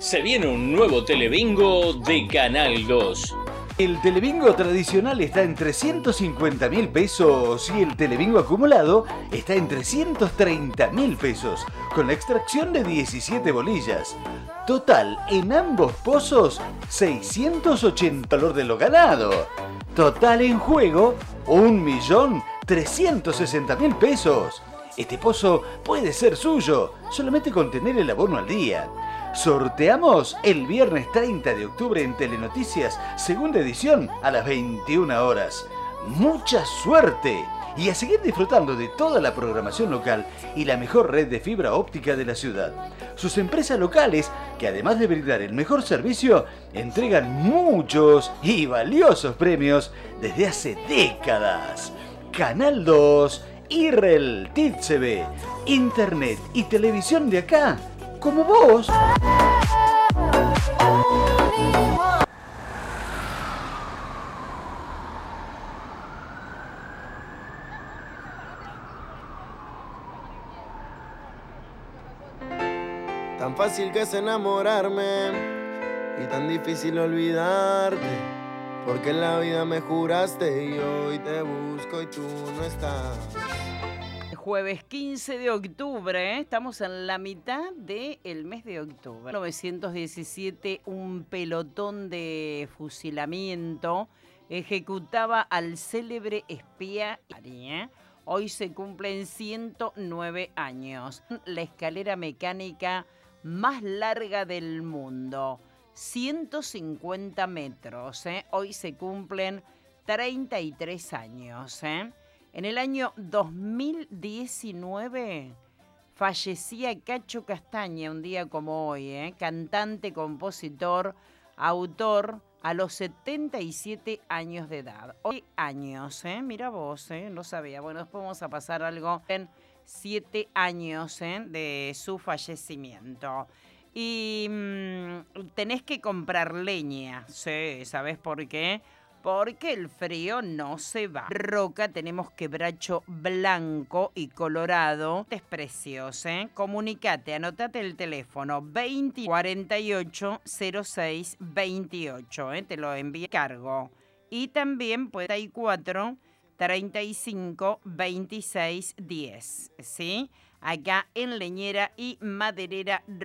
Se viene un nuevo Telebingo de Canal 2. El Telebingo tradicional está en 350.000 pesos y el Telebingo acumulado está en 330.000 pesos, con la extracción de 17 bolillas. Total, en ambos pozos, 680 valor de lo ganado. Total en juego, 1.360.000 pesos. Este pozo puede ser suyo, solamente con tener el abono al día. Sorteamos el viernes 30 de octubre en Telenoticias, segunda edición, a las 21 horas. ¡Mucha suerte! Y a seguir disfrutando de toda la programación local y la mejor red de fibra óptica de la ciudad. Sus empresas locales, que además de brindar el mejor servicio, entregan muchos y valiosos premios desde hace décadas. Canal 2, IREL, TITCB, Internet y televisión de acá, como vos. Tan fácil que es enamorarme y tan difícil olvidarte, porque en la vida me juraste y hoy te busco y tú no estás. Jueves 15 de octubre, estamos en la mitad del mes de octubre. 1917, un pelotón de fusilamiento ejecutaba al célebre espía. Hoy se cumplen 109 años. La escalera mecánica más larga del mundo, 150 metros. Hoy se cumplen 33 años. En el año 2019 fallecía Cacho Castaña, un día como hoy, cantante, compositor, autor, a los 77 años de edad. Hoy años, mira vos, no sabía. Bueno, después vamos a pasar algo en 7 años de su fallecimiento. Y tenés que comprar leña, sí, ¿sabés por qué? Porque el frío no se va. Roca, tenemos quebracho blanco y colorado. Precios, Comunicate, anotate el teléfono 20 48 06 28, te lo envío cargo. Y también puede 34 35 26 10, ¿sí? Acá en Leñera y Maderera